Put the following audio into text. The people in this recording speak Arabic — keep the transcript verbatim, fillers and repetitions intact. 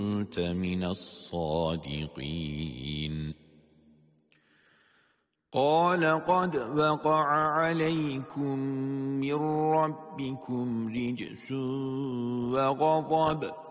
كنت من الصادقين قال قد وقع عليكم من ربكم رجس وغضب